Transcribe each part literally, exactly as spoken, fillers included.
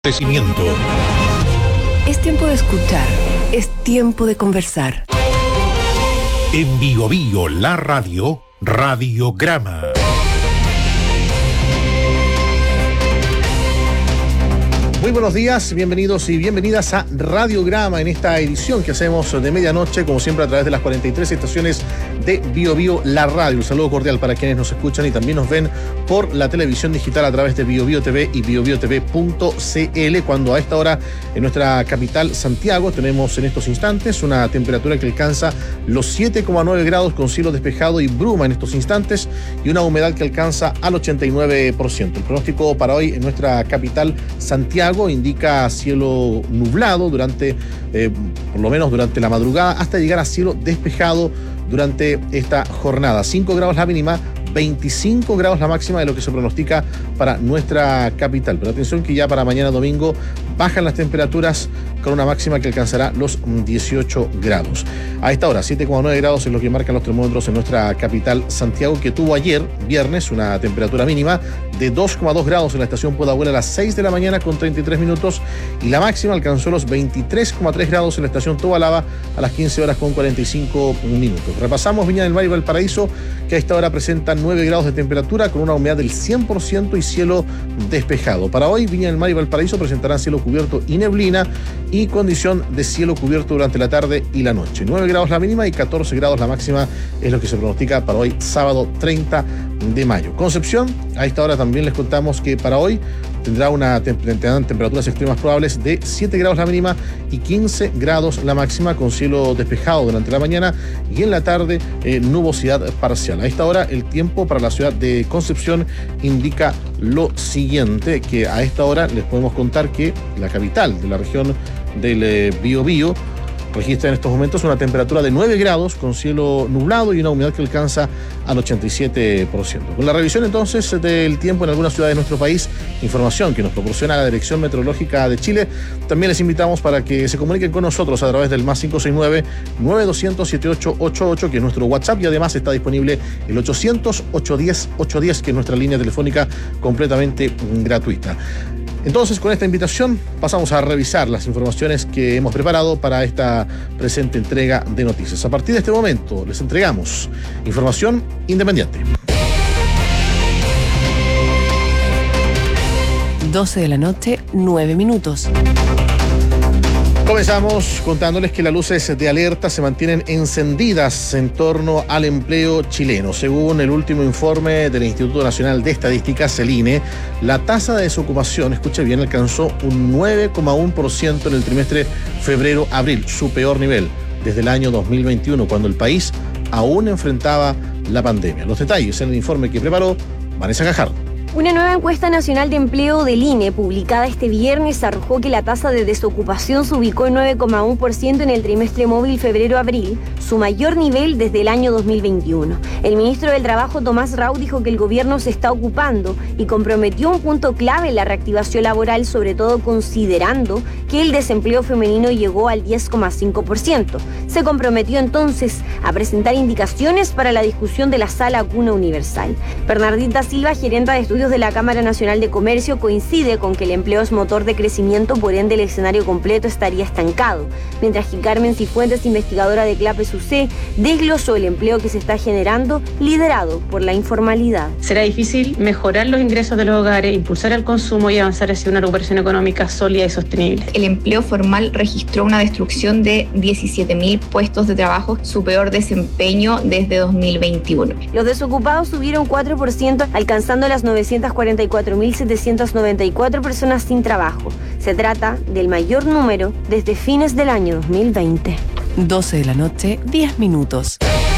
Crecimiento. Es tiempo de escuchar, es tiempo de conversar. En Bio Bio, la radio, Radiograma. Muy buenos días, bienvenidos y bienvenidas a Radiograma en esta edición que hacemos de medianoche, como siempre a través de las cuarenta y tres estaciones de Bio Bio, la radio. Un saludo cordial para quienes nos escuchan y también nos ven por la televisión digital a través de Bio Bio T V y bio bio t v punto c l, cuando a esta hora en nuestra capital Santiago tenemos en estos instantes una temperatura que alcanza los siete coma nueve grados con cielo despejado y bruma en estos instantes y una humedad que alcanza al ochenta y nueve por ciento. El pronóstico para hoy en nuestra capital Santiago indica cielo nublado durante, eh, por lo menos durante la madrugada, hasta llegar a cielo despejado durante esta jornada. cinco grados la mínima, veinticinco grados la máxima de lo que se pronostica para nuestra capital. Pero atención que ya para mañana domingo bajan las temperaturas con una máxima que alcanzará los dieciocho grados. A esta hora, siete coma nueve grados es lo que marcan los termómetros en nuestra capital Santiago, que tuvo ayer, viernes, una temperatura mínima de dos coma dos grados en la estación Pudahuel a las seis de la mañana con treinta y tres minutos y la máxima alcanzó los veintitrés coma tres grados en la estación Tobalaba a las quince horas con cuarenta y cinco minutos. Repasamos Viña del Mar y Valparaíso, que a esta hora presentan nueve grados de temperatura con una humedad del cien por ciento y cielo despejado. Para hoy, Viña del Mar y Valparaíso presentarán cielo cubierto y neblina y condición de cielo cubierto durante la tarde y la noche. nueve grados la mínima y catorce grados la máxima es lo que se pronostica para hoy, sábado treinta de mayo. Concepción, a esta hora también les contamos que para hoy tendrá una tendrán temperaturas extremas probables de siete grados la mínima y quince grados la máxima, con cielo despejado durante la mañana y en la tarde eh, nubosidad parcial. A esta hora el tiempo para la ciudad de Concepción indica lo siguiente, que a esta hora les podemos contar que la capital de la región del eh, Biobío registra en estos momentos una temperatura de nueve grados con cielo nublado y una humedad que alcanza al ochenta y siete por ciento. Con la revisión entonces del tiempo en algunas ciudades de nuestro país, información que nos proporciona la Dirección Meteorológica de Chile, también les invitamos para que se comuniquen con nosotros a través del más cinco seis nueve, nueve dos cero cero, siete ocho ocho ocho, que es nuestro WhatsApp, y además está disponible el ochocientos, ochocientos diez, ochocientos diez, que es nuestra línea telefónica completamente gratuita. Entonces, con esta invitación pasamos a revisar las informaciones que hemos preparado para esta presente entrega de noticias. A partir de este momento les entregamos información independiente. doce de la noche, nueve minutos. Comenzamos contándoles que las luces de alerta se mantienen encendidas en torno al empleo chileno. Según el último informe del Instituto Nacional de Estadísticas, el I N E, la tasa de desocupación, escuche bien, alcanzó un nueve coma uno por ciento en el trimestre febrero-abril, su peor nivel desde el año dos mil veintiuno, cuando el país aún enfrentaba la pandemia. Los detalles en el informe que preparó Vanessa Gajardo. Una nueva encuesta nacional de empleo del I N E, publicada este viernes, arrojó que la tasa de desocupación se ubicó en nueve coma uno por ciento en el trimestre móvil febrero-abril, su mayor nivel desde el año dos mil veintiuno. El ministro del Trabajo, Tomás Rau, dijo que el gobierno se está ocupando y comprometió un punto clave en la reactivación laboral, sobre todo considerando que el desempleo femenino llegó al diez coma cinco por ciento. Se comprometió entonces a presentar indicaciones para la discusión de la Sala Cuna Universal. Bernardita Silva, gerenta de estudios de la Cámara Nacional de Comercio, coincide con que el empleo es motor de crecimiento, por ende el escenario completo estaría estancado, mientras que Carmen Cifuentes, investigadora de CLAPES U C, desglosó el empleo que se está generando, liderado por la informalidad. Será difícil mejorar los ingresos de los hogares, impulsar el consumo y avanzar hacia una recuperación económica sólida y sostenible. El empleo formal registró una destrucción de diecisiete mil puestos de trabajo, su peor desempeño desde dos mil veintiuno. Los desocupados subieron cuatro por ciento, alcanzando las novecientas cuarenta y cuatro mil setecientas noventa y cuatro personas sin trabajo. Se trata del mayor número desde fines del año dos mil veinte. doce de la noche, diez minutos.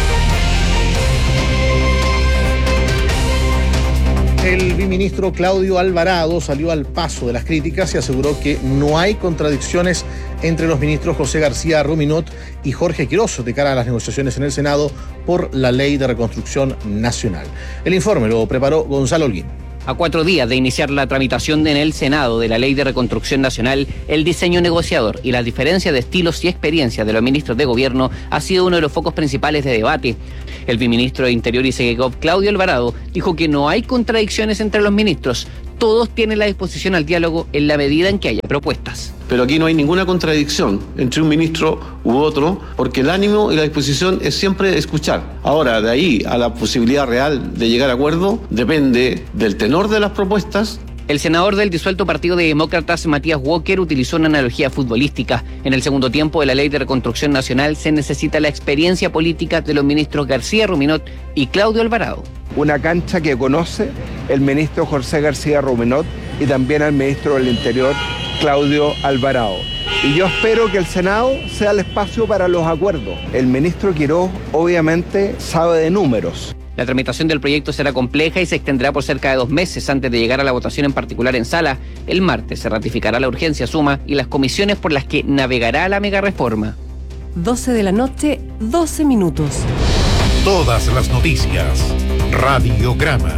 El viceministro Claudio Alvarado salió al paso de las críticas y aseguró que no hay contradicciones entre los ministros José García Ruminot y Jorge Quiroz de cara a las negociaciones en el Senado por la Ley de Reconstrucción Nacional. El informe lo preparó Gonzalo Holguín. A cuatro días de iniciar la tramitación en el Senado de la Ley de Reconstrucción Nacional, el diseño negociador y las diferencias de estilos y experiencias de los ministros de gobierno ha sido uno de los focos principales de debate. El viceministro de Interior y Segegov, Claudio Alvarado, dijo que no hay contradicciones entre los ministros. todos tienen la disposición al diálogo en la medida en que haya propuestas. Pero aquí no hay ninguna contradicción entre un ministro u otro, porque el ánimo y la disposición es siempre escuchar. Ahora, de ahí a la posibilidad real de llegar a acuerdo, depende del tenor de las propuestas. El senador del disuelto Partido de Demócratas, Matías Walker, utilizó una analogía futbolística. En el segundo tiempo de la Ley de Reconstrucción Nacional se necesita la experiencia política de los ministros García Ruminot y Claudio Alvarado. Una cancha que conoce el ministro José García Ruminot y también al ministro del Interior, Claudio Alvarado. Y yo espero que el Senado sea el espacio para los acuerdos. El ministro Quiroz obviamente sabe de números. La tramitación del proyecto será compleja y se extenderá por cerca de dos meses antes de llegar a la votación en particular en sala. El martes se ratificará la urgencia suma y las comisiones por las que navegará la megareforma. doce de la noche, doce minutos. Todas las noticias. Radiograma.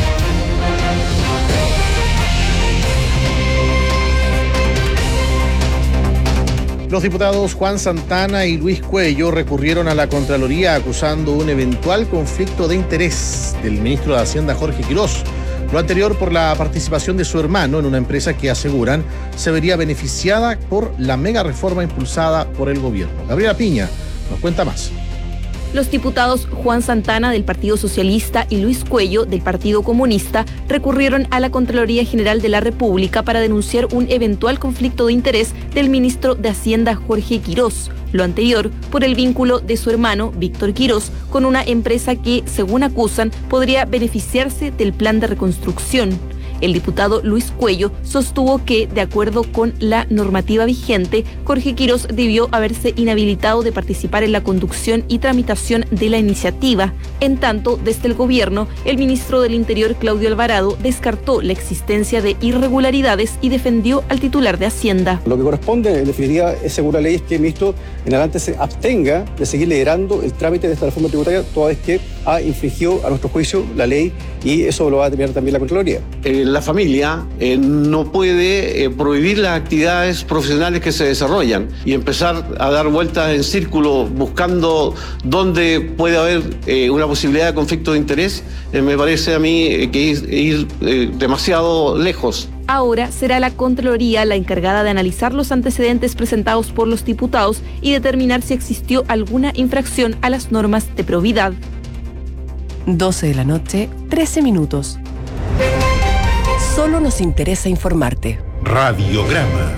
Los diputados Juan Santana y Luis Cuello recurrieron a la Contraloría acusando un eventual conflicto de interés del ministro de Hacienda Jorge Quiroz. Lo anterior por la participación de su hermano en una empresa que aseguran se vería beneficiada por la mega reforma impulsada por el gobierno. Gabriela Piña nos cuenta más. Los diputados Juan Santana del Partido Socialista y Luis Cuello del Partido Comunista recurrieron a la Contraloría General de la República para denunciar un eventual conflicto de interés del ministro de Hacienda Jorge Quiroz. Lo anterior por el vínculo de su hermano Víctor Quiroz con una empresa que, según acusan, podría beneficiarse del plan de reconstrucción. El diputado Luis Cuello sostuvo que, de acuerdo con la normativa vigente, Jorge Quiroz debió haberse inhabilitado de participar en la conducción y tramitación de la iniciativa. En tanto, desde el gobierno, el ministro del Interior, Claudio Alvarado, descartó la existencia de irregularidades y defendió al titular de Hacienda. Lo que corresponde, en definitiva, es según la ley, es que el ministro en adelante se abstenga de seguir liderando el trámite de esta reforma tributaria, toda vez que ha infringido, a nuestro juicio, la ley, y eso lo va a determinar también la Contraloría. Eh, la familia eh, no puede eh, prohibir las actividades profesionales que se desarrollan y empezar a dar vueltas en círculo buscando dónde puede haber eh, una posibilidad de conflicto de interés. Eh, me parece a mí eh, que es ir eh, demasiado lejos. Ahora será la Contraloría la encargada de analizar los antecedentes presentados por los diputados y determinar si existió alguna infracción a las normas de probidad. doce de la noche, trece minutos. Solo nos interesa informarte. Radiograma.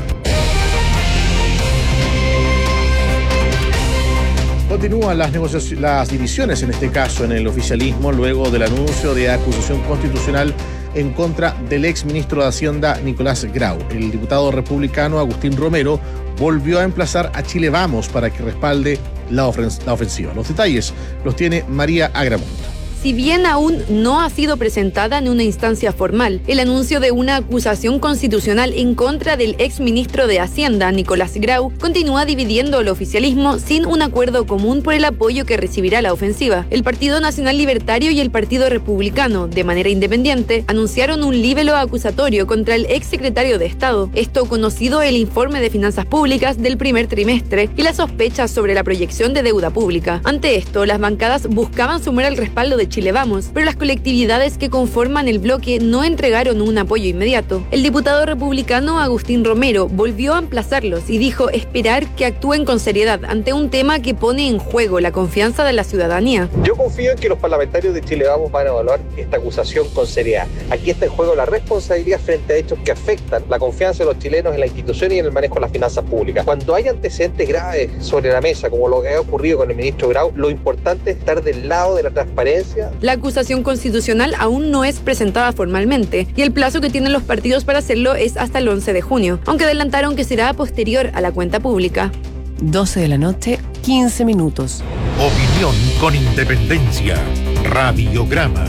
Continúan las negociaciones, las divisiones en este caso en el oficialismo luego del anuncio de acusación constitucional en contra del ex ministro de Hacienda Nicolás Grau. El diputado republicano Agustín Romero volvió a emplazar a Chile Vamos para que respalde la, ofens- la ofensiva. Los detalles los tiene María Agramonte. Si bien aún no ha sido presentada en una instancia formal, el anuncio de una acusación constitucional en contra del exministro de Hacienda, Nicolás Grau, continúa dividiendo al oficialismo sin un acuerdo común por el apoyo que recibirá la ofensiva. El Partido Nacional Libertario y el Partido Republicano, de manera independiente, anunciaron un libelo acusatorio contra el exsecretario de Estado. Esto conocido el informe de finanzas públicas del primer trimestre y las sospechas sobre la proyección de deuda pública. Ante esto, las bancadas buscaban sumar el respaldo de Chile Vamos, pero las colectividades que conforman el bloque no entregaron un apoyo inmediato. El diputado republicano Agustín Romero volvió a emplazarlos y dijo esperar que actúen con seriedad ante un tema que pone en juego la confianza de la ciudadanía. Yo confío en que los parlamentarios de Chile Vamos van a evaluar esta acusación con seriedad. Aquí está en juego la responsabilidad frente a hechos que afectan la confianza de los chilenos en la institución y en el manejo de las finanzas públicas. Cuando hay antecedentes graves sobre la mesa, como lo que ha ocurrido con el ministro Grau, lo importante es estar del lado de la transparencia. La acusación constitucional aún no es presentada formalmente y el plazo que tienen los partidos para hacerlo es hasta el once de junio, aunque adelantaron que será posterior a la cuenta pública. doce de la noche, quince minutos. Opinión con independencia. Radiograma.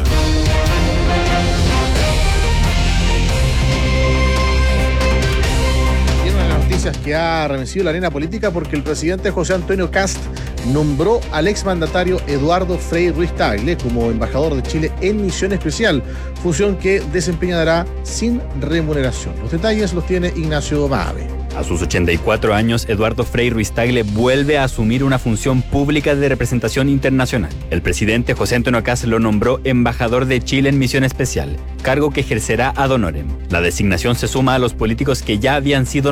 Noticias que ha remecido la arena política porque el presidente José Antonio Kast nombró al exmandatario Eduardo Frei Ruiz Tagle como embajador de Chile en misión especial, función que desempeñará sin remuneración. Los detalles los tiene Ignacio Baave. A sus ochenta y cuatro años, Eduardo Frei Ruiz-Tagle vuelve a asumir una función pública de representación internacional. El presidente José Antonio Kast lo nombró embajador de Chile en misión especial, cargo que ejercerá ad honorem. La designación se suma a los políticos que ya habían sido